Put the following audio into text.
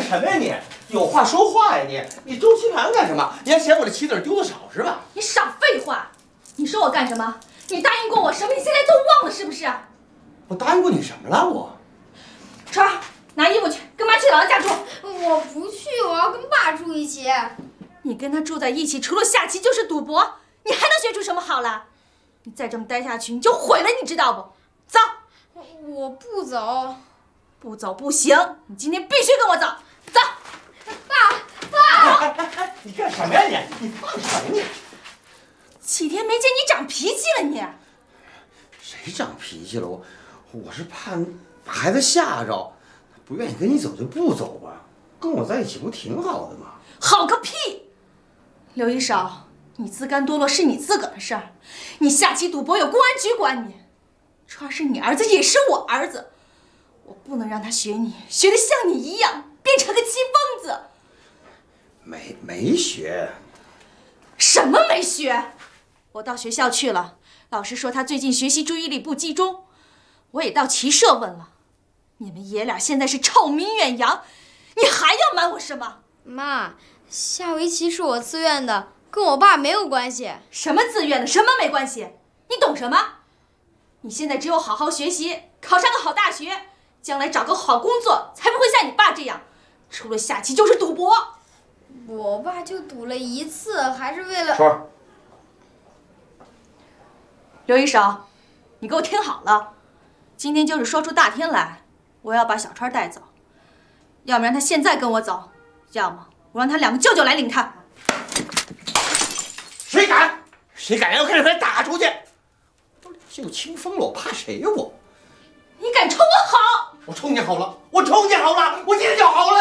什么呀你？有话说话呀你周棋盘干什么？你还嫌我这棋子丢的少是吧？ 你少废话！你说我干什么？你答应过我什么？你现在都忘了是不是？ 我答应过你什么了我？ 川儿，拿衣服去，跟妈去姥姥家住。 我不去，我要跟爸住一起。 你跟他住在一起，除了下棋就是赌博，你还能学出什么好来？你再这么待下去，你就毁了，你知道不？走！ 我不走， 不走不行，你今天必须跟我走。走！ 爸， 哎，你干什么呀你？你放手你！ 几天没见你长脾气了你？ 谁长脾气了？我是怕把孩子吓着，不愿意跟你走就不走吧，跟我在一起不挺好的吗？ 好个屁！刘一少，你自甘堕落是你自个儿的事儿，你下棋赌博有公安局管你。川儿是你儿子，也是我儿子，我不能让他学你，学得像你一样，变成个棋疯子。 没学。 什么没学？我到学校去了，老师说他最近学习注意力不集中。我也到棋社问了，你们爷俩现在是臭名远扬，你还要瞒我什么？ 妈，下围棋是我自愿的，跟我爸没有关系。 什么自愿的？什么没关系？你懂什么？你现在只有好好学习，考上个好大学，将来找个好工作，才不会像你爸这样，除了下棋就是赌博。 我爸就赌了一次，还是为了…… 川儿， 刘一少，你给我听好了，今天就是说出大天来，我要把小川带走，要么让他现在跟我走，要么我让他两个舅舅来领他。 谁敢？谁敢要看着他打出去？就清风了，我怕谁呀我？ 你敢冲我好？ 我冲你好了，我冲你好了，我今天就好了。